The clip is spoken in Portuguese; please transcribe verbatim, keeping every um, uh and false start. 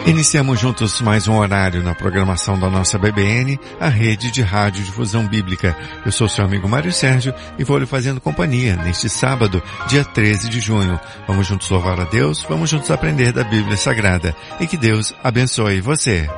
Iniciamos juntos mais um horário na programação da nossa B B N, a rede de rádio difusão bíblica. Eu sou seu amigo Mário Sérgio e vou lhe fazendo companhia neste sábado, dia treze de junho. Vamos juntos louvar a Deus, vamos juntos aprender da Bíblia Sagrada e que Deus abençoe você.